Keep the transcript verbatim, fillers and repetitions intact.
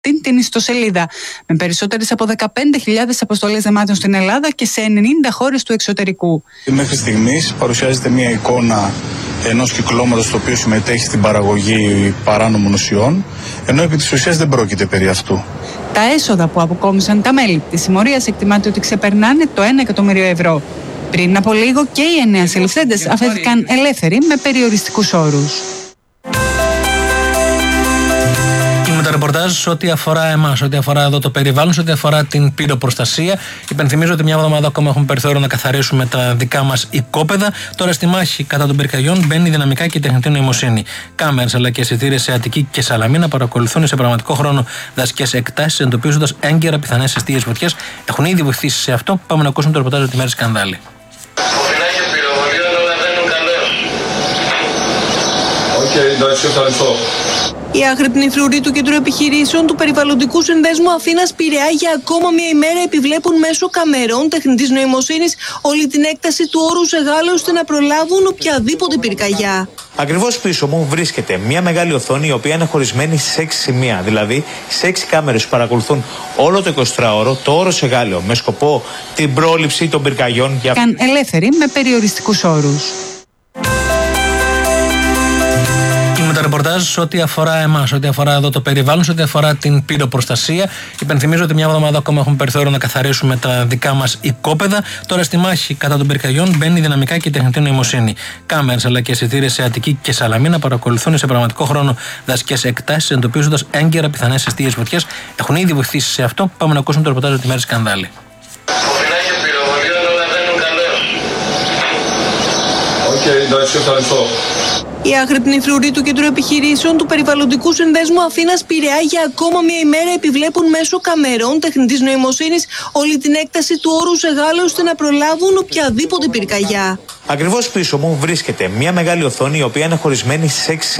την, την ιστοσελίδα, με περισσότερες από δεκαπέντε χιλιάδες αποστολές δεμάτων στην Ελλάδα και σε ενενήντα χώρες του εξωτερικού. Μέχρι στιγμής παρουσιάζεται μια εικόνα ενός κυκλώματος το οποίο συμμετέχει στην παραγωγή παράνομων ουσιών, ενώ επί της ουσίας δεν πρόκειται περί αυτού. Τα έσοδα που αποκόμισαν τα μέλη της συμμορίας εκτιμάται ότι ξεπερνάνε το ένα εκατομμύριο ευρώ. Πριν από λίγο και οι εννέα συλληφθέντες αφέθηκαν ελεύθεροι με περιοριστικούς όρους. Με τα ρεπορτάζ σε ό,τι αφορά εμάς, ό,τι αφορά εδώ το περιβάλλον, σε ό,τι αφορά την πυροπροστασία. Υπενθυμίζω ότι μια εβδομάδα ακόμα έχουμε περιθώριο να καθαρίσουμε τα δικά μας οικόπεδα. Τώρα στη μάχη κατά των πυρκαγιών μπαίνει δυναμικά και η τεχνητή νοημοσύνη. Κάμερες αλλά και αισθητήρες σε Αττική και Σαλαμίνα παρακολουθούν σε πραγματικό χρόνο δασικές εκτάσεις, εντοπίζοντας έγκαιρα πιθανές αιστείες φωτιές. Έχουν ήδη βοηθήσει σε αυτό. Πάμε να ακούσουμε το ρεπορτάζ τη μέρη σκανδάλη. Η άγρυπνοι φρουροί του Κέντρου Επιχειρήσεων του Περιβαλλοντικού Συνδέσμου Αθήνας Πειραιά για ακόμα μία ημέρα επιβλέπουν μέσω καμερών τεχνητής νοημοσύνης όλη την έκταση του όρου Ζεγάλεως ώστε να προλάβουν οποιαδήποτε πυρκαγιά. Ακριβώς πίσω μου βρίσκεται μια μεγάλη οθόνη η οποία είναι χωρισμένη σε έξι σημεία, δηλαδή σε έξι κάμερες που παρακολουθούν όλο το εικοσιτετράωρο το όρο Ζεγάλεο με σκοπό την πρόληψη των πυρκαγιών. Για... Καν ελεύθεροι με περιοριστικούς όρους. Με τα ρεπορτάζ σε ό,τι αφορά εμάς, ό,τι αφορά εδώ το περιβάλλον, σε ό,τι αφορά την πυροπροστασία. Υπενθυμίζω ότι μια εβδομάδα ακόμα έχουμε περιθώριο να καθαρίσουμε τα δικά μας οικόπεδα. Τώρα στη μάχη κατά των πυρκαγιών μπαίνει δυναμικά και η τεχνητή νοημοσύνη. Κάμερες αλλά και αισθητήρες σε Αττική και Σαλαμίνα παρακολουθούν σε πραγματικό χρόνο δασικές εκτάσεις, εντοπίζοντας έγκαιρα πιθανές αιστείες φωτιές. Έχουν ήδη βοηθήσει σε αυτό. Πάμε να ακούσουμε το ρεπορτάζ τη μέρη σκανδάλη. Οι άγρυπνοι φρουροί του Κέντρου Επιχειρήσεων του Περιβαλλοντικού Συνδέσμου Αθήνας Πειραιά για ακόμα μία ημέρα επιβλέπουν μέσω καμερών τεχνητής νοημοσύνης όλη την έκταση του όρου Ζεγάλεως ώστε να προλάβουν οποιαδήποτε πυρκαγιά. Ακριβώς πίσω μου βρίσκεται μια μεγάλη οθόνη η οποία είναι χωρισμένη σε έξι